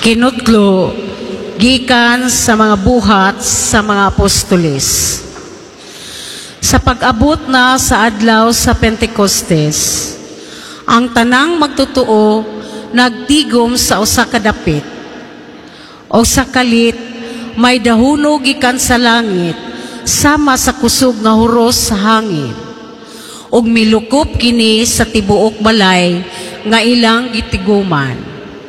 Kinutlo gikan sa mga buhat sa mga apostoles. Sa pag-abot na sa adlaw sa Pentecostes, ang tanang magtutuo nagtigom sa usa ka dapit. O sa kalit may dahuno gikan sa langit sama sa kusog nga huros sa hangin. Ug milukop kini sa tibuok balay nga ilang gitiguman.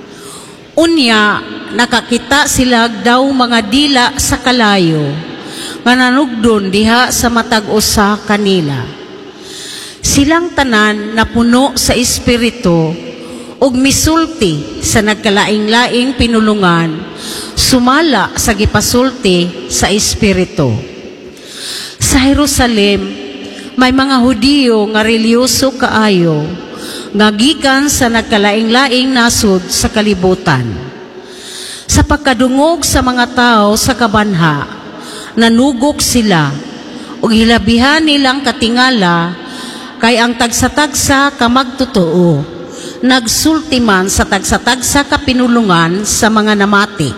Unya nakakita sila daw mga dila sa kalayo nga nanugdon diha sa matag usa kanila. Silang tanan napuno sa espiritu ug misulti sa nagkalaing-laing pinulungan, sumala sa gipasulti sa espiritu. Sa Jerusalem may mga Hudiyo nga reliyoso kaayo nga gikan sa nagkalaing-laing nasud sa kalibutan. Sa pagkadungog sa mga tao sa kabanha, nanugok sila ug hilabihan nilang katingala kay ang tagsa-tagsa ka magtotoo nagsulti man sa tagsa-tagsa ka pinulungan sa mga namati.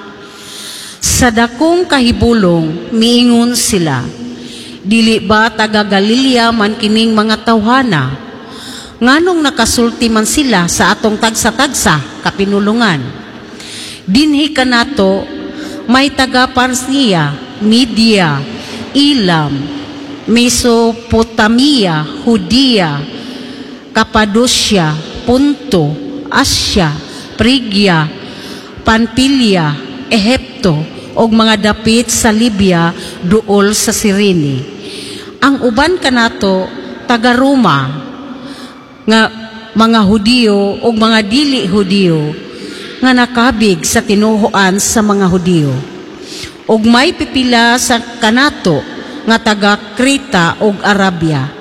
Sa dakong kahibulong miingon sila, dili ba taga Galilea man kining mga tawhana? Nganong nakasulti man sila sa atong tagsa-tagsa kapinulungan? Dinhi kanato may taga Parsia, Media, Elam, Mesopotamia, Judea, Cappadocia, Ponto, Asia, Phrygia, Pamphylia, Ehipto, og mga dapit sa Libya duol sa Cyrene. Ang uban kanato taga Roma, nga mga Hudiyo o mga dili Hudiyo nga nakabig sa tinuhuan sa mga Hudiyo. Ug may pipila sa kanato nga taga Krita ug Arabia.